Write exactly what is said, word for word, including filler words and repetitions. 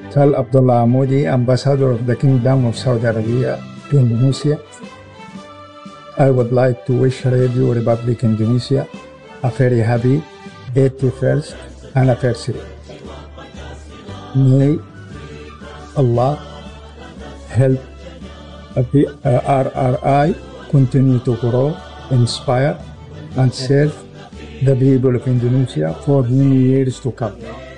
Tal Abdullah Amoudi, Ambassador of the Kingdom of Saudi Arabia to Indonesia. I would like to wish Radio Republic Indonesia a very happy eighty-first anniversary. May Allah help the R R I continue to grow, inspire, and serve the people of Indonesia for many years to come.